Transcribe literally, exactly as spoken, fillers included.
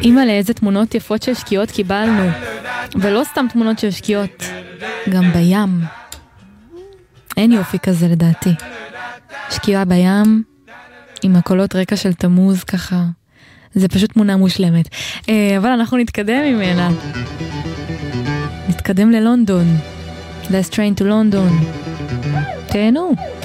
אימא, לאיזה תמונות יפות של שקיעות קיבלנו. ולא סתם תמונות של שקיעות, גם בים. אין יופי כזה לדעתי. שקיעה בים, עם הקולות רקע של תמוז ככה. זה פשוט תמונה מושלמת. אבל אנחנו נתקדם ממנה. נתקדם ללונדון. Let's train to London. תהנו.